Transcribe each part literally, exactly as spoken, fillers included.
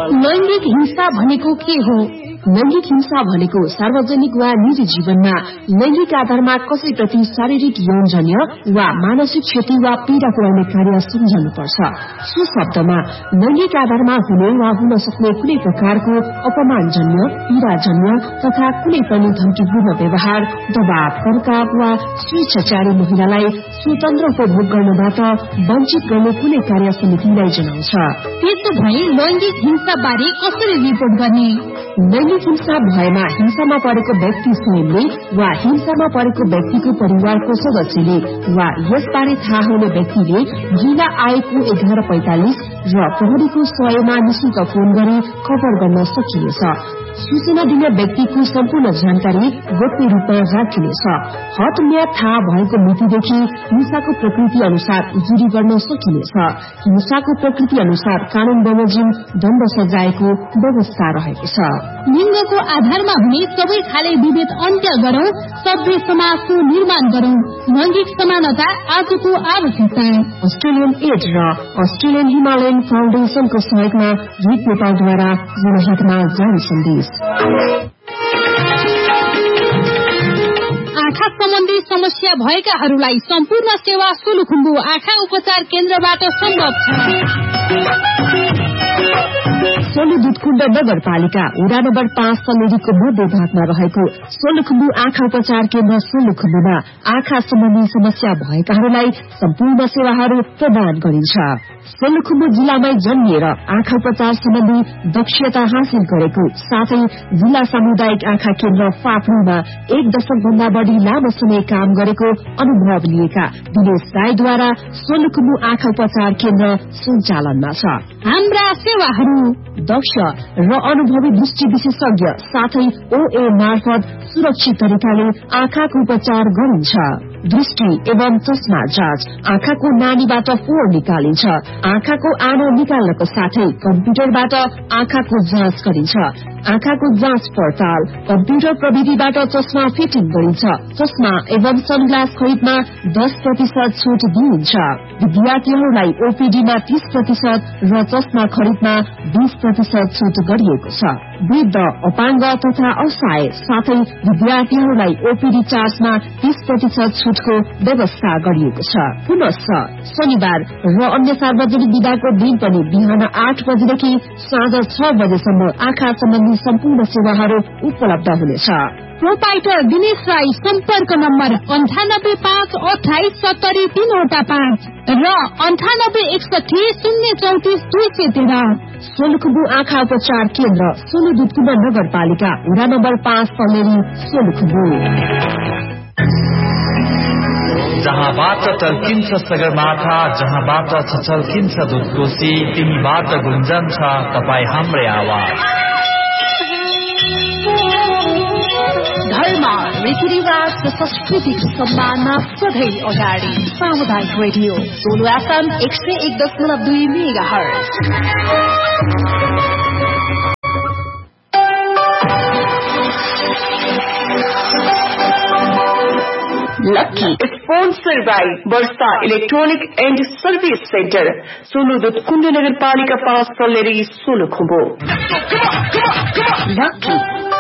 लैंगिक हिंसा भनेको के हो? लैंगिक हिंसा भनेको सार्वजनिक वा निजी जीवनमा लैंगिक आधारमा कसैप्रति शारीरिक यौनजन्य वा मानसिक क्षति वा पीड़ा पुर्याउने कार्य सम्झनुपर्छ। सो शब्दमा लैंगिक आधारमा हुने वा हुन सक्ने कुनै प्रकारको अपमानजन्य, पीड़ाजन्य तथा कुनै पनि धम्कीपूर्ण व्यवहार, दबाव, फर्काव वा स्वेच्छाचारी महिलालाई स्वतन्त्र उपभोग गर्नबाट वञ्चित गर्ने कुनै कार्य समितिलाई जनाउँछ। त्यसो भए लैंगिक हिंसा बारे कसरी रिपोर्ट गर्ने? लैंगिक हिंसा भएमा हिंसामा परेको व्यक्ति स्वयंले वा हिंसामा परेको व्यक्तिको परिवारको सदस्यले वा यसबारे थाहा हुने व्यक्तिले जिल्ला आएको एघार पैंतालिस र प्रहरीको सयमा निशुल्क फोन गरी खबर गर्न सकिनेछ। सूचना दिने व्यक्तिको सम्पूर्ण जानकारी गोप्य रूपमा राखिनेछ। हद म्याद थाहा भएको मितिदेखि हिंसाको प्रकृति अनुसार जुरी गर्न सकिनेछ। हिंसाको प्रकृति अनुसार कानून बमोजिम दण्ड सजायको व्यवस्था रहेको छ। लिंगको आधारमा हुने सबै खाले विभेद अन्त्य गरौं, सभ्य समाजको निर्माण गरौं। लैंगिक समानता आजको आवश्यकता। अस्ट्रेलियन एड र अस्ट्रेलियन हिमालयन फाउन्डेशनको सहयोगमा रिक नेपालद्वारा जनहितमा जारी सन्देश। आँखा सम्बन्धी समस्या भएकाहरूलाई सम्पूर्ण सेवा सोलुखुम्बु आँखा उपचार केन्द्रबाट सम्भव छ। सोलुदुधकुण्ड नगरपालिका वडा नम्बर पाँच समेरीको मध्य भागमा रहेको सोलुखुम्बु आँखा उपचार केन्द्र सोलुखुम्बुमा आँखा सम्बन्धी समस्या भएकाहरूलाई सम्पूर्ण सेवाहरू प्रदान गरिन्छ। सोलुखुम्बु जिल्लामै जन्मिएर आँखा उपचार सम्बन्धी दक्षता हासिल गरेको साथै जिल्ला सामुदायिक आँखा केन्द्र फाप्रूमा एक दशक भन्दा बढ़ी लामो समय काम गरेको अनुभव लिएका दिनेश राईद्वारा सोलुखुम्बु आँखा उपचार केन्द्र सञ्चालनमा छ। हाम्रा सेवाहरू दक्ष र अनुभवी दृष्टि विशेषज्ञ साथै ओए मार्फत सुरक्षित तरिकाले आँखाको उपचार गरिन्छ। दृष्टि एवं चस्मा जाँच, आँखाको नानीबाट फोहोर निकालिन्छ, आँखाको आनो निकाल्नको साथै कम्प्युटरबाट आँखाको जाँच गरिन्छ, आँखाको जाँच पडताल, कम्प्युटर प्रविधिबाट चस्मा फिटिङ गरिन्छ, चस्मा एवं सनग्लास खरिदमा दस प्रतिशत छुट दिइन्छ। विद्यार्थीहरूलाई ओपीडीमा तीस प्रतिशत र चस्मा खरिदमा बीस प्रतिशत छुट गरिएको छ। वृद्ध, अपाङ्ग तथा असहाय साथै विद्यार्थीहरूलाई ओपीडी चार्जमा तीस प्रतिशत छुटको व्यवस्था गरिएको छ। पुनश्च शनिबार र अन्य सार्वजनिक बिदाको दिन पनि बिहान आठ बजेदेखि साँझ छ बजेसम्म आँखा सम्बन्धी सम्पूर्ण सेवाहरू उपलब्ध हुनेछ। प्रोपाइटर दिनेश राई सम्पर्क नम्बर अन्ठानब्बे पाँच अठाइस सत्तरी तीनवटा पाँच र अन्ठानब्बे एकसठी शून्य चौतिस दुई सय तेह्र। सोलुखुम्बु आँखा उपचार केन्द्र सोलुदुधकुण्ड नगरपालिका वडा नम्बर पाँच समेरी सोलुखुम्बु। जहाँबाट टल्किन्छ सगरमाथा, जहाँबाट छचल्किन्छ दुधकोशी, तिमीबाट गुन्जन्छ तपाईँ हाम्रै आवाज। धर्म, रीतिरिवाज र संस्कृतिको सम्मानमा सधैँ अगाडि सामुदायिक रेडियो सोलु एफएम एक सय एक दशमलव दुई mega hertz. Lucky sponsor by Varsha electronic and service centre सोलुदुधकुण्ड नगरपालिका पाँच सल्लेरी सोलुखुम्बु। लकी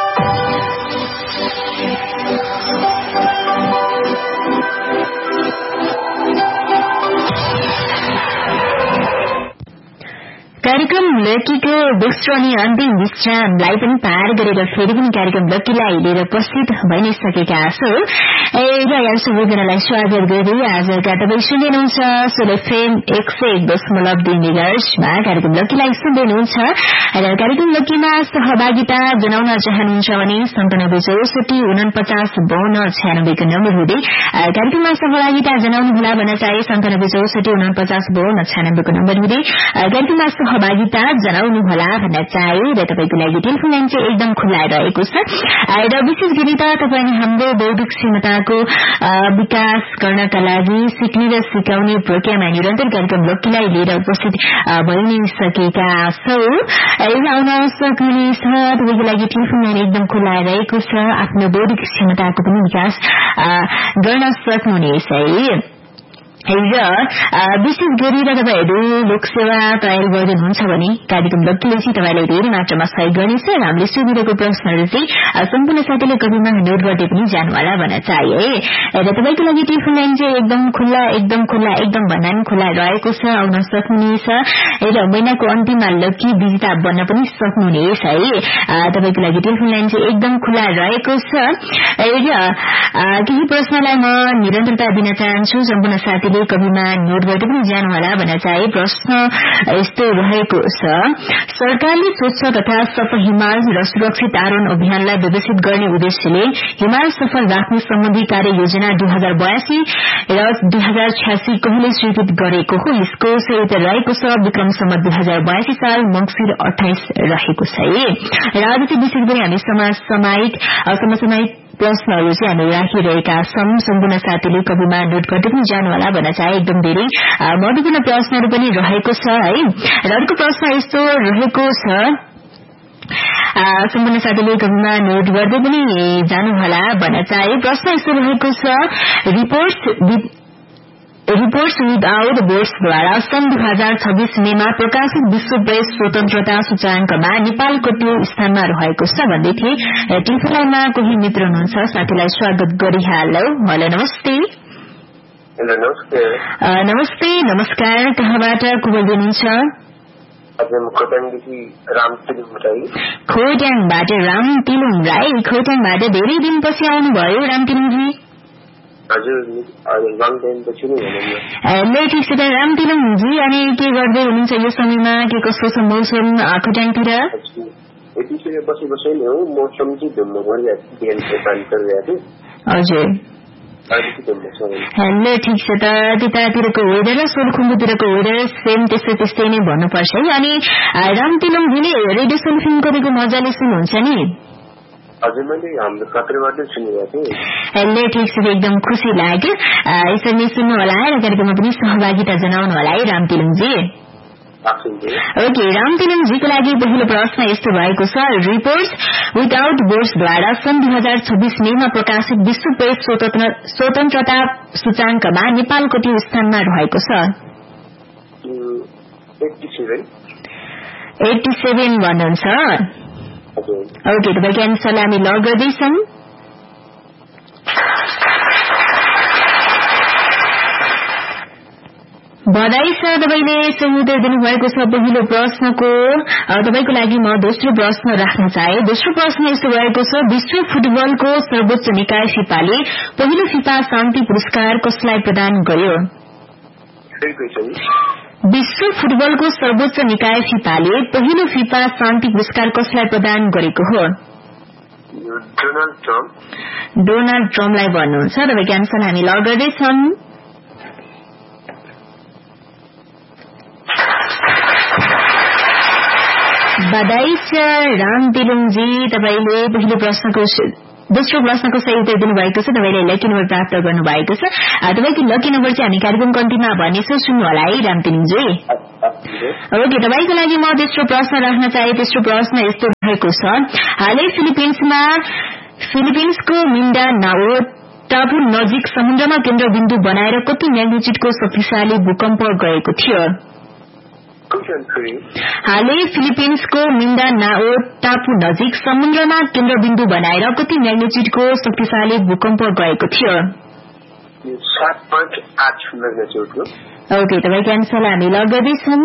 कार्यक्रम लकीको दोस्रो अनि अन्तिम विश्रामलाई पनि पार गरेर फेरि पनि कार्यक्रम लकीलाई लिएर उपस्थित भइ नै सकेका छौं र यहाँ सबैजनालाई स्वागत गर्दै आजका तपाईँ सुन्दै हुनुहुन्छ सोलो फेम एक सय एक दशमलव दुई मेगाहर्जमा कार्यक्रम लकीलाई सुन्दै हुनुहुन्छ र कार्यक्रम लकीमा सहभागिता जनाउन चाहनुहुन्छ भने सन्तानब्बे चौसठी उनपचास बाहन्न छयानब्बेको नम्बर हुँदै कार्यक्रममा सहभागिता जनाउनुहोला भन्न चाहे सन्तानब्बे चौसठी उनपचास बाहन्न छयानब्बेको नम्बर हुँदै कार्यक्रममा सहभागिता जनाउनुहोला भन्न चाहे र तपाईँको लागि टेलिफोन लाइन चाहिँ एकदम खुल्ला रहेको छ र विशेष गरी त तपाईँ हाम्रो बौद्धिक क्षमताको विकास गर्नका लागि सिक्ने र सिकाउने प्रक्रियामा निरन्तर कार्यक्रम लकीलाई लिएर उपस्थित भइ नै सकेका छौं। आउन सक्नुहुनेछ तपाईँको लागि टेलिफोन लाइन एकदम खुल्ला रहेको छ, आफ्नो बौद्धिक क्षमताको पनि विकास गर्न सक्नुहुनेछ है। र विशेष गरी तपाईहरू लोकसेवा तयार गर्नुहुन्छ भने कार्यक्रम लक्कीले चाहिँ तपाईलाई धेरै मात्रामा सहयोग गर्नेछ र हामीले सोधिरहेको प्रश्नहरू चाहिँ सम्पूर्ण साथीले कविमा नोट गर्दै पनि जानुहोला भन्न चाहे है र तपाईको लागि टेलिफोन लाइन चाहिँ एकदम खुल्ला एकदम खुल्ला एकदम भन्दा पनि खुल्ला रहेको छ आउन सक्नुहुनेछ र महिनाको अन्तिममा लक्की विजेता बन्न पनि सक्नुहुनेछ है तपाईको लागि टेलिफोन लाइन चाहिँ एकदम खुल्ला रहेको छ र केही प्रश्नलाई म निरन्तरता दिन चाहन्छु सम्पूर्ण साथी कविमा नोट गर्दै पनि जानुहोला भन्न चाहे प्रश्न यस्तो रहेको छ सरकारले स्वच्छ तथा सफल हिमाल र सुरक्षित आरोहण अभियानलाई विकसित गर्ने उद्देश्यले हिमाल सफल राख्ने सम्बन्धी कार्य योजना दुई हजार बयासी र दुई हजार छयासी कहिले स्वीकृत गरेको हो यसको सहित रहेको छ विक्रम सम्वत दुई हजार बयासी साल मंसिर अठाइस रहेको छ र आज चाहिँ विशेष गरी हामी समाज सामायिक समसामयिक प्रश्नहरू चाहिँ हामी राखिरहेका छौं सम्पूर्ण साथीले कविमा नोट गर्दै पनि जानुहोला भन्न चाहे एकदम धेरै महत्वपूर्ण प्रश्नहरू पनि रहेको छ है र अर्को प्रश्न यस्तो रहेको छ सम्पूर्ण साथीले कविमा नोट गर्दै पनि जानुहोला भन्न चाहे प्रश्न यस्तो रहेको छ रिपोर्ट्स रिपोर्ट्स विदाउट बोर्ड्सद्वारा सन् दुई हजार छब्बीस मेमा प्रकाशित विश्व प्रेस स्वतन्त्रता सूचाङ्कमा नेपालको त्यो स्थानमा रहेको छ भन्दै थिए टेलिफोन लाइनमा कोही मित्र हुनुहुन्छ साथीलाई स्वागत गरिहालौ हेलो नमस्ते नमस्ते नमस्ते नमस्कार कहाँबाट को बोल्दै हुनुहुन्छ खोटाङबाट राम तिलुङ राई खोटाङबाट धेरै दिनपछि आउनुभयो राम तिलुङजी ठिक छ राम तिलुङजी अनि के गर्दै हुनुहुन्छ यो समयमा के कस्तो छ मौसम खोटाङतिर हजुर ठिक छ त त्यतातिरको वेदर र सोलखुम्बुतिरको वेदर सेम त्यस्तै त्यस्तै नै भन्नुपर्छ है अनि राम तिलुङजीले रेडियो सोलखुम्बुको मजाले सुन्नुहुन्छ नि हजुर मैले हाम्रो कतरेबाट सुनिरहेको थिएँ ठिक छ एकदम खुसी लाग्यो यसरी नै सुन्नु होला र कार्यक्रममा पनि सहभागिता जनाउनु होला है राम तिलुङजी ओके राम तिलुङजीको लागि पहिलो प्रश्न यस्तो भएको छ रिपोर्ट्स विदाउट बोर्ड्सद्वारा सन् दुई हजार छब्बीस मेमा प्रकाशित विश्व प्रेस स्वतन्त्रता सूचाङ्कमा नेपालको त्यो स्थानमा रहेको छ एट्टी सेभेन भन्नुहुन्छ ओके तपाईँको एन्सरलाई हामी लग गर्दैछौँ बधाई छ तपाईँले सही उत्तर दिनुभएको छ पहिलो प्रश्नको तपाईँको लागि म दोस्रो प्रश्न राख्न चाहे दोस्रो प्रश्न यस्तो रहेको छ विश्व फुटबलको सर्वोच्च निकाय फिफाले पहिलो फिफा शान्ति पुरस्कार कसलाई प्रदान गर्यो विश्व फुटबलको सर्वोच्च निकाय फिफाले पहिलो फिफा शान्ति पुरस्कार कसलाई प्रदान गरेको हो डोनाल्ड ट्रम्पलाई भन्नुहुन्छ तपाईँको एन्सर हामी लग गर्दैछौँ बधाई छ राम तिलुङजी तपाईँले पहिलो प्रश्नको दोस्रो प्रश्नको सही उत्तर दिनुभएको छ तपाईँले लकी नम्बर प्राप्त गर्नु भएको छ तपाईँको लकी नम्बर चाहिँ हामी कार्यक्रमको अन्तिममा भन्नेछौँ सुन्नु होला है राम तिलुङजी ओके तपाईँको लागि म तेस्रो प्रश्न राख्न चाहे तेस्रो प्रश्न यस्तो रहेको छ हालै फिलिपिन्समा फिलिपिन्सको मिन्डानाओ टापु नजिक समुद्रमा केन्द्रबिन्दु बनाएर कति म्याग्निट्युडको शक्तिशाली भूकम्प गएको थियो हालै फिलिपिन्सको मिन्डानाओ टापु नजिक समुद्रमा केन्द्रबिन्दु बनाएर कति म्याग्निट्युडको शक्तिशाली भूकम्प गएको थियो ओके तपाईँको एन्सरलाई हामी लग गर्दैछौँ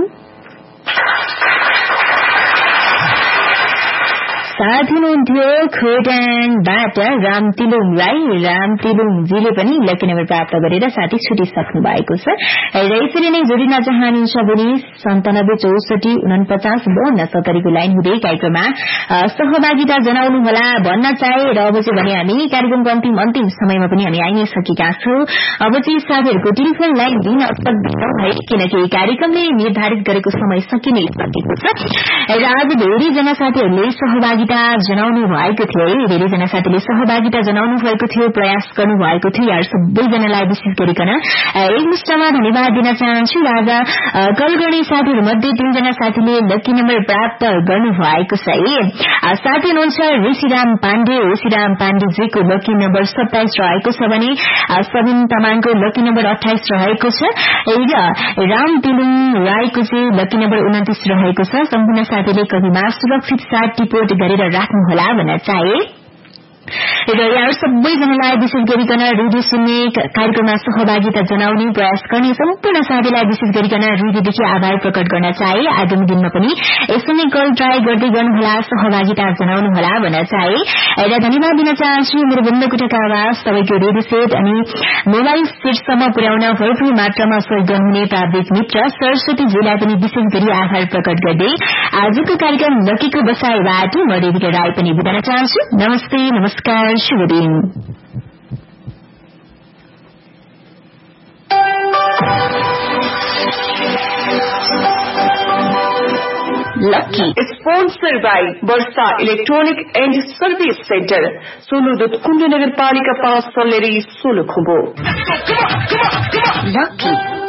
साथ हुनुहुन्थ्यो खोटाङबाट राम तिलुङ राई राम तिलुङजीले पनि लकी नम्बर प्राप्त गरेर साथी छुटिसक्नु भएको छ र यसरी नै जोडिन चाहनुहुन्छ भने सन्तानब्बे चौसठी उनपचास बाहन्न सत्तरीको लाइन हुँदै कार्यक्रममा सहभागिता जनाउनु होला भन्न चाहे र अब चाहिँ भने हामी कार्यक्रमको अन्तिम अन्तिम समयमा पनि हामी आइ नै सकेका छौं अब चाहिँ साथीहरूको टेलिफोन लाइन दिन सक्दैनौं है किनकि कार्यक्रमले निर्धारित गरेको समय सकिनै सकेको छ र आज धेरैजना साथीहरूले सहभागी सहभागिता जनाउनु भएको थियो है। धेरैजना साथीले सहभागिता जनाउनु भएको थियो, प्रयास गर्नु भएको थियो। यहाँहरू सबैजनालाई विशेष गरिकन एकमुष्टमा धन्यवाद दिन चाहन्छु। राजा कल गर्ने साथीहरू मध्ये तीनजना साथीले लकी नम्बर प्राप्त गर्नु भएको छ है। साथी हुनुहुन्छ ऋषिराम पाण्डे। ऋषिराम पाण्डेजीको लकी नम्बर सत्ताइस रहेको छ भने सबिन तामाङको लकी नम्बर अठाइस रहेको छ र राम तिलुङ राईको चाहिँ लकी नम्बर उन्तिस रहेको छ। सम्पूर्ण साथीले कविमा सुरक्षित साथ टिपोट गरेर राख्नुहोला भन्न चाहे र यहाँ सबैजनालाई विशेष गरिकन रेडियो सुन्ने कार्यक्रममा सहभागिता जनाउने प्रयास गर्ने सम्पूर्ण साथीलाई विशेष गरिकन रेडियोदेखि आभार प्रकट गर्न चाहे। आगामी दिनमा पनि यसो नै कल ट्राई गर्दै गर्नुहोला, सहभागिता जनाउनुहोला भन्न चाहे र धन्यवाद दिन चाहन्छु। मेरो बन्दकोटाका आवाज सबैको रेडियो सेट अनि मोबाइल सेटसम्म पुर्याउन भरपूर मात्रामा सहयोग गर्नुहुने प्राविधिक मित्र सरस्वतीजीलाई पनि विशेष गरी आभार प्रकट गर्दै आजको कार्यक्रम लकीको बसाईबाट म रेडिका राई पनि बिदा चाहन्छु। नमस्ते, नमस्कार, शुभ दिन। Lucky sponsor by Varsha electronic and service centre, सोलुदुत कुण्ड नगरपालिका पाँच सल्लेरी सोलुखुम्बु। लकी